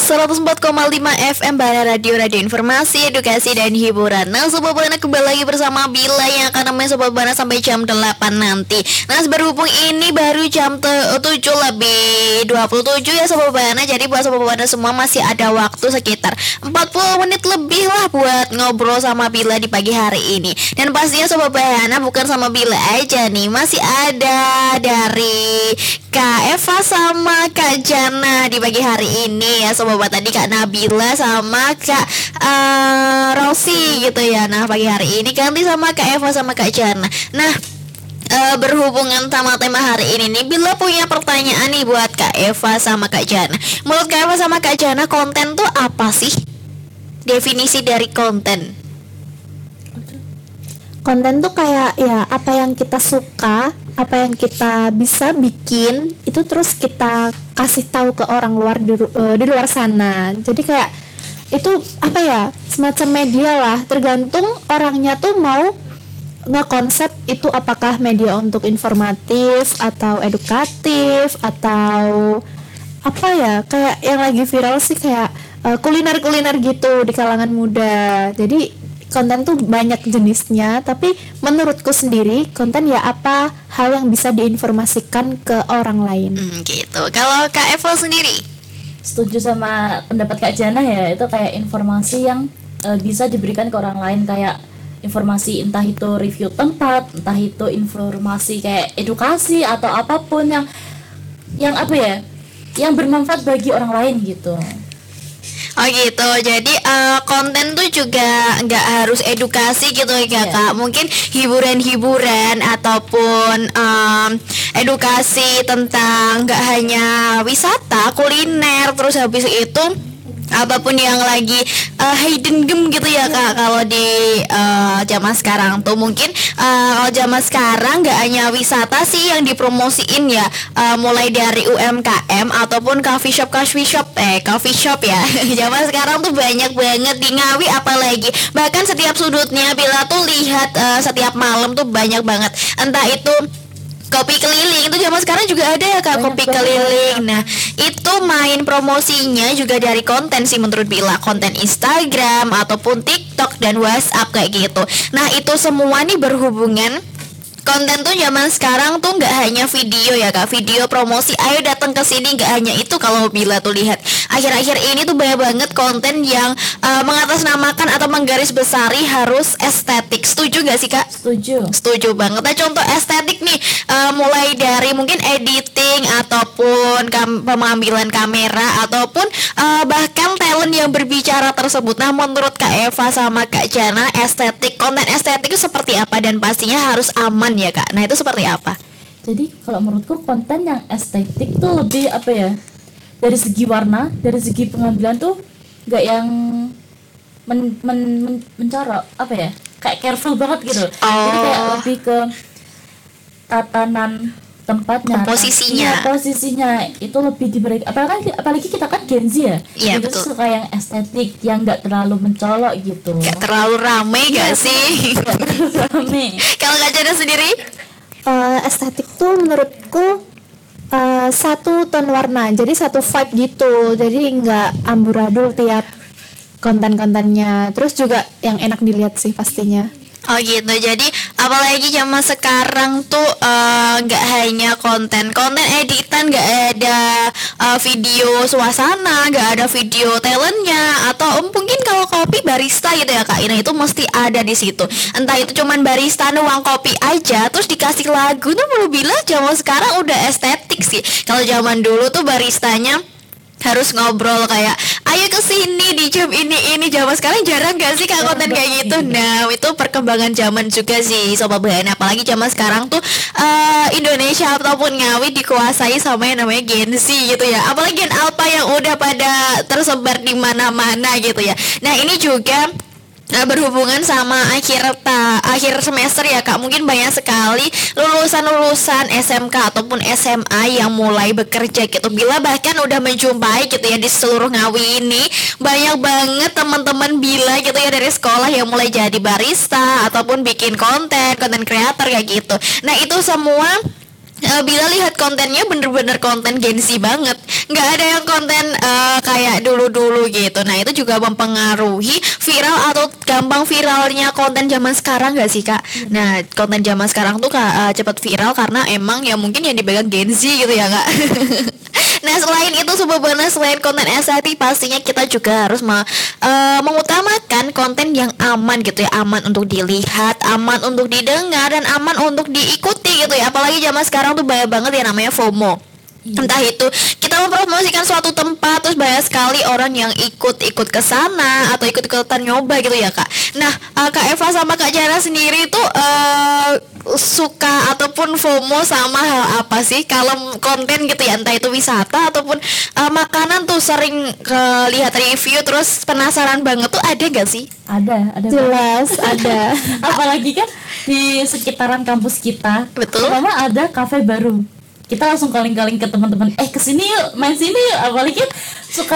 104,5 FM Bara Radio Informasi, Edukasi dan Hiburan. Nah, Sobat Bana kembali lagi bersama Bila yang akan nemenin Sobat Bana sampai jam 8 nanti. Nah, berhubung ini baru jam 7 lebih 27 ya Sobat Bana. Jadi buat Sobat Bana semua masih ada waktu sekitar 40 menit lebih lah buat ngobrol sama Bila di pagi hari ini. Dan pastinya Sobat Bana bukan sama Bila aja nih, masih ada dari Kak Eva sama Kak Jana di pagi hari ini ya Sobat. Tadi Kak Nabila sama Kak Rosi gitu ya. Nah pagi hari ini ganti sama Kak Eva sama Kak Jana. Nah berhubungan sama tema hari ini nih, Bila punya pertanyaan nih buat Kak Eva sama Kak Jana. Menurut Kak Eva sama Kak Jana, konten tuh apa sih? Definisi dari konten. Konten tuh kayak ya apa yang kita suka, apa yang kita bisa bikin itu terus kita kasih tahu ke orang luar di luar sana. Jadi kayak itu apa ya, semacam media lah, tergantung orangnya tuh mau ngekonsep itu apakah media untuk informatif atau edukatif atau apa ya, kayak yang lagi viral sih kayak kuliner-kuliner gitu di kalangan muda. Jadi konten tuh banyak jenisnya, tapi menurutku sendiri konten ya apa hal yang bisa diinformasikan ke orang lain. Gitu. Kalau Kak Evo sendiri? Setuju sama pendapat Kak Jana ya, itu kayak informasi yang bisa diberikan ke orang lain, kayak informasi entah itu review tempat, entah itu informasi kayak edukasi atau apapun yang apa ya, yang bermanfaat bagi orang lain gitu. Oh gitu, jadi konten tuh juga nggak harus edukasi gitu ya Kak. Mungkin hiburan-hiburan ataupun edukasi tentang nggak hanya wisata, kuliner, terus habis itu apapun yang lagi hidden gem gitu ya Kak. Kalau di zaman sekarang tuh mungkin kalau zaman sekarang nggak hanya wisata sih yang dipromosiin ya, mulai dari UMKM ataupun coffee shop ya. Zaman sekarang tuh banyak banget di Ngawi, apalagi bahkan setiap sudutnya Bila tuh lihat setiap malam tuh banyak banget, entah itu kopi keliling, itu zaman sekarang juga ada ya Kak, kopi keliling. Nah itu main promosinya juga dari konten sih menurut Bila, konten Instagram ataupun TikTok dan WhatsApp kayak gitu. Nah itu semua nih berhubungan. Konten tuh zaman sekarang tuh nggak hanya video ya Kak, video promosi, ayo datang ke sini, nggak hanya itu. Kalau Bila tuh lihat akhir-akhir ini tuh banyak banget konten yang mengatasnamakan atau menggarisbesari harus estetik. Setuju nggak sih Kak? Setuju banget. Nah contoh estetik nih, mulai dari mungkin editing ataupun pengambilan kamera ataupun bahkan talent yang berbicara tersebut. Nah menurut Kak Eva sama Kak Jana, konten estetik itu seperti apa dan pastinya harus aman ya Kak. Nah itu seperti apa? Jadi kalau menurutku konten yang estetik tuh lebih apa ya, dari segi warna, dari segi pengambilan tuh nggak yang mencorok apa ya, kayak careful banget gitu. Jadi kayak lebih ke tatanan tempatnya, posisinya itu lebih diberi. Apalagi kita kan Gen Z ya, itu betul. Suka yang estetik, yang nggak terlalu mencolok gitu, nggak terlalu rame gak sih? Rame. Kalau Kak Jana sendiri? Estetik tuh menurutku satu tone warna, jadi satu vibe gitu, jadi nggak amburadul tiap konten-kontennya. Terus juga yang enak dilihat sih pastinya. Oh gitu, jadi apalagi zaman sekarang tuh nggak hanya konten editan, nggak ada video suasana, nggak ada video talentnya, atau mungkin kalau kopi barista gitu ya Kak, nah itu mesti ada di situ. Entah itu cuman barista nuang kopi aja terus dikasih lagu tuh, mau bilang zaman sekarang udah estetik sih. Kalau zaman dulu tuh baristanya harus ngobrol kayak ayo kesini di jam ini. Zaman sekarang jarang gak sih Kak konten kayak gitu. Nah itu perkembangan zaman juga sih Sobat Bana. Apalagi zaman sekarang tuh Indonesia ataupun Ngawi dikuasai sama yang namanya Gen Z gitu ya. Apalagi Gen Alpha yang udah pada tersebar di mana-mana gitu ya. Nah ini juga berhubungan sama akhir semester ya Kak. Mungkin banyak sekali lulusan SMK ataupun SMA yang mulai bekerja gitu. Bila bahkan udah menjumpai gitu ya di seluruh Ngawi ini banyak banget teman-teman Bila gitu ya dari sekolah yang mulai jadi barista ataupun bikin konten creator kayak gitu. Nah itu semua Bila lihat kontennya bener-bener konten Gen Z banget, nggak ada yang konten kayak dulu-dulu gitu. Nah itu juga mempengaruhi viral atau gampang viralnya konten zaman sekarang nggak sih kak? Nah konten zaman sekarang tuh cepat viral karena emang ya mungkin yang dipegang Gen Z gitu ya kak. Nah selain itu sebenarnya selain konten estetik pastinya kita juga harus mengutamakan konten yang aman gitu ya, aman untuk dilihat, aman untuk didengar, dan aman untuk diikuti gitu ya. Apalagi zaman sekarang tuh banyak banget yang namanya FOMO. Entah itu kita mempromosikan suatu tempat terus banyak sekali orang yang ikut ke sana atau ikut-ikutan nyoba gitu ya kak. Nah Kak Eva sama Kak Jana sendiri tuh suka ataupun FOMO sama hal apa sih kalau konten gitu ya, entah itu wisata ataupun makanan tuh sering lihat review terus penasaran banget tuh, ada gak sih? Ada Jelas ada. apalagi kan di sekitaran kampus kita, Betul. mama ada kafe baru, kita langsung calling-calling ke teman-teman, kesini yuk, main sini yuk. Apalagi kan suka